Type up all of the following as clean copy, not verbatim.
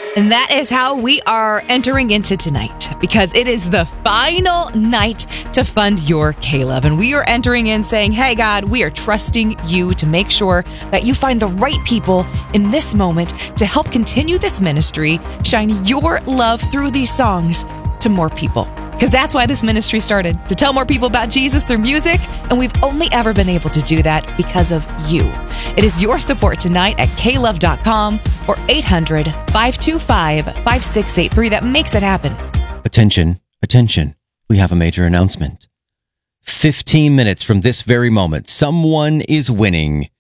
And that is how we are entering into tonight, because it is the final night to fund your K-Love. And we are entering in saying, hey, God, we are trusting you to make sure that you find the right people in this moment to help continue this ministry, shine your love through these songs to more people. Because that's why this ministry started, to tell more people about Jesus through music, and we've only ever been able to do that because of you. It is your support tonight at klove.com or 800-525-5683 that makes it happen. Attention, attention. We have a major announcement. 15 minutes from this very moment, someone is winning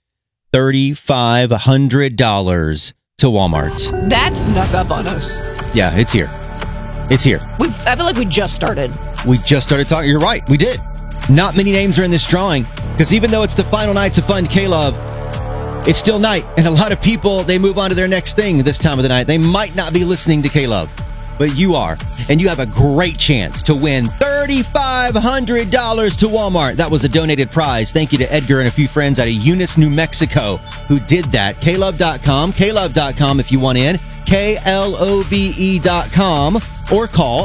$3,500 to Walmart. That snuck up on us. Yeah, it's here. It's here. I feel like we just started. We just started talking. You're right. We did. Not many names are in this drawing because even though it's the final night to fund K-Love, it's still night. And a lot of people, they move on to their next thing this time of the night. They might not be listening to K-Love, but you are. And you have a great chance to win $3,500 to Walmart. That was a donated prize. Thank you to Edgar and a few friends out of Eunice, New Mexico who did that. klove.com. klove.com if you want in. klove.com. Or call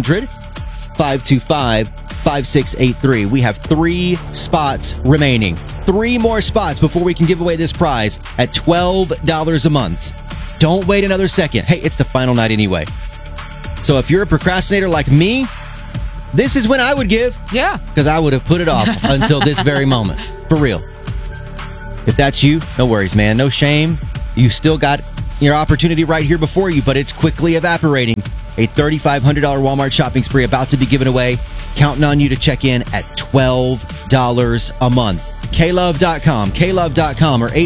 800-525-5683. We have 3 spots remaining. 3 more spots before we can give away this prize at $12 a month. Don't wait another second. Hey, it's the final night anyway. So if you're a procrastinator like me, this is when I would give. Yeah. Because I would have put it off until this very moment. For real. If that's you, no worries, man. No shame. You still got your opportunity right here before you, but it's quickly evaporating. A $3,500 Walmart shopping spree about to be given away. Counting on you to check in at $12 a month. klove.com, klove.com, or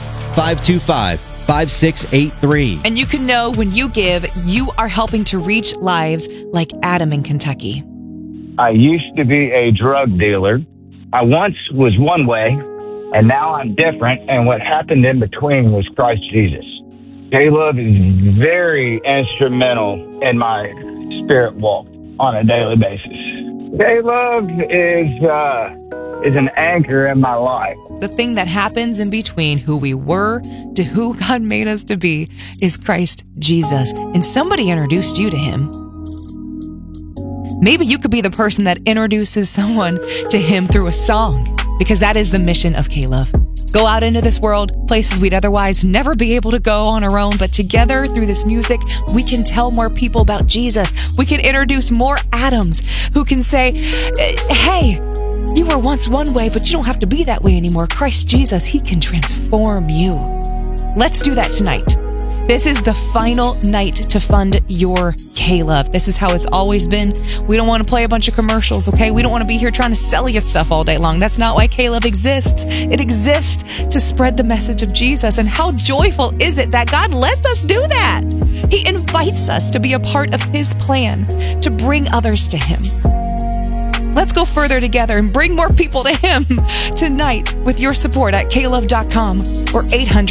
800-525-5683. And you can know when you give, you are helping to reach lives like Adam in Kentucky. I used to be a drug dealer. I once was one way, and now I'm different. And what happened in between was Christ Jesus. K-Love is very instrumental in my spirit walk on a daily basis. K-Love is an anchor in my life. The thing that happens in between who we were to who God made us to be is Christ Jesus. And somebody introduced you to him. Maybe you could be the person that introduces someone to him through a song, because that is the mission of K-Love. Go out into this world, places we'd otherwise never be able to go on our own, but together through this music, we can tell more people about Jesus. We can introduce more Adams who can say, hey, you were once one way, but you don't have to be that way anymore. Christ Jesus, he can transform you. Let's do that tonight. This is the final night to fund your K-Love. This is how it's always been. We don't want to play a bunch of commercials, okay? We don't want to be here trying to sell you stuff all day long. That's not why K-Love exists. It exists to spread the message of Jesus. And how joyful is it that God lets us do that? He invites us to be a part of his plan to bring others to him. Let's go further together and bring more people to him tonight with your support at klove.com or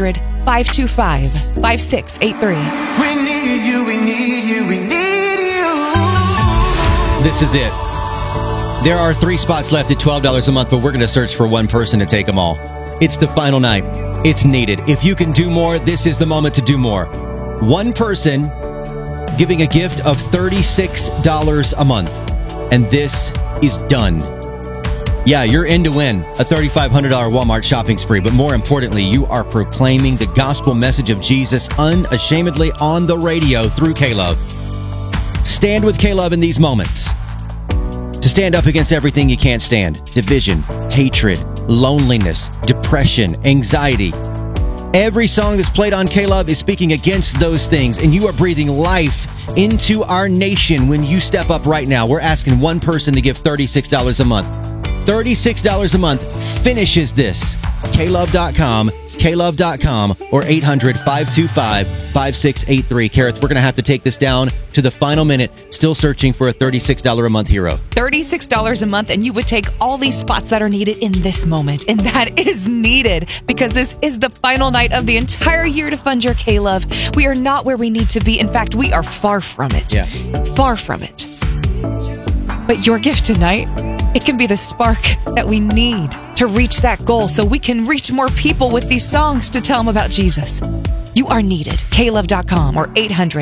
800-525-5683. We need you, we need you, we need you. This is it. There are 3 spots left at $12 a month, but we're going to search for one person to take them all. It's the final night. It's needed. If you can do more, this is the moment to do more. One person giving a gift of $36 a month. And this is done. Yeah, you're in to win a $3,500 Walmart shopping spree, but more importantly, you are proclaiming the gospel message of Jesus unashamedly on the radio through K-Love. Stand with K-Love in these moments. To stand up against everything you can't stand. Division, hatred, loneliness, depression, anxiety. Every song that's played on K-Love is speaking against those things, and you are breathing life into our nation when you step up right now. We're asking one person to give $36 a month. $36 a month finishes this. klove.com, klove.com, or 800-525-5683. Kareth, we're going to have to take this down to the final minute. Still searching for a $36 a month hero. $36 a month, and you would take all these spots that are needed in this moment. And that is needed because this is the final night of the entire year to fund your K-Love. We are not where we need to be. In fact, we are far from it. Yeah. Far from it. But your gift tonight, it can be the spark that we need to reach that goal so we can reach more people with these songs to tell them about Jesus. You are needed. klove.com or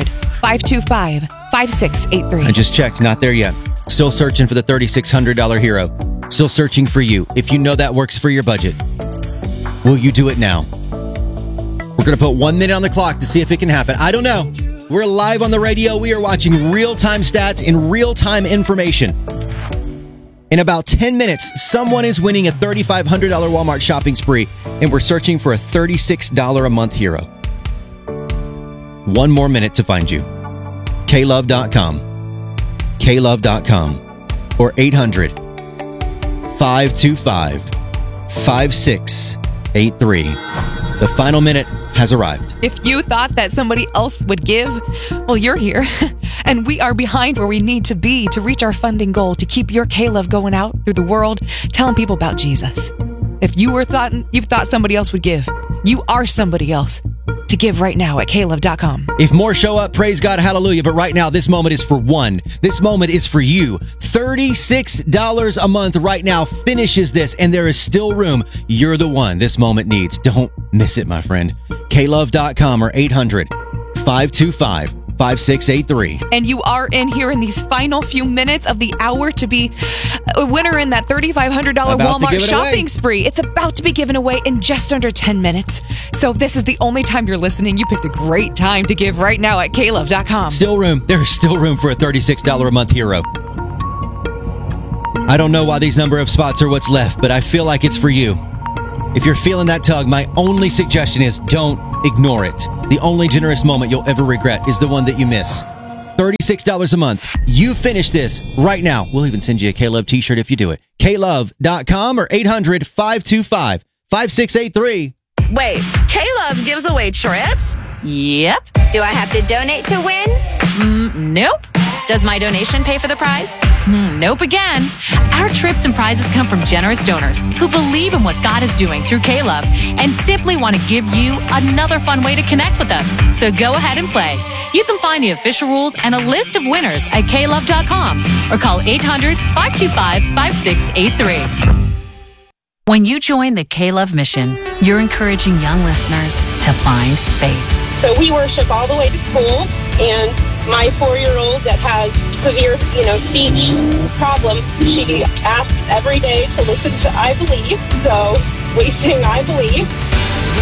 800-525-5683. I just checked, not there yet. Still searching for the $3,600 hero. Still searching for you. If you know that works for your budget, will you do it now? We're going to put 1 minute on the clock to see if it can happen. I don't know. We're live on the radio. We are watching real-time stats and real-time information. In about 10 minutes, someone is winning a $3,500 Walmart shopping spree, and we're searching for a $36 a month hero. 1 more minute to find you. klove.com. klove.com or 800-525-5683. The final minute has arrived. If you thought that somebody else would give, well, you're here. And we are behind where we need to be to reach our funding goal to keep your K-Love going out through the world, telling people about Jesus. If you thought somebody else would give, you are somebody else to give right now at klove.com. If more show up, praise God, hallelujah. But right now, this moment is for one. This moment is for you. $36 a month right now finishes this, and there is still room. You're the one this moment needs. Don't miss it, my friend. klove.com or 800-525-5683. And you are in here in these final few minutes of the hour to be a winner in that $3,500 Walmart shopping spree. It's about to be given away in just under 10 minutes. So if this is the only time you're listening, you picked a great time to give right now at klove.com. Still room. There's still room for a $36 a month hero. I don't know why these number of spots are what's left, but I feel like it's for you. If you're feeling that tug, my only suggestion is don't ignore it. The only generous moment you'll ever regret is the one that you miss. $36 a month. You finish this right now. We'll even send you a K-Love t-shirt if you do it. klove.com or 800-525-5683. Wait, K-Love gives away trips? Yep. Do I have to donate to win? Nope. Does my donation pay for the prize? Nope again. Our trips and prizes come from generous donors who believe in what God is doing through K-Love and simply want to give you another fun way to connect with us. So go ahead and play. You can find the official rules and a list of winners at klove.com or call 800-525-5683. When you join the K-Love mission, you're encouraging young listeners to find faith. So we worship all the way to school, and my 4-year-old that has severe, speech problem, she asks every day to listen to I Believe. So we sing I Believe.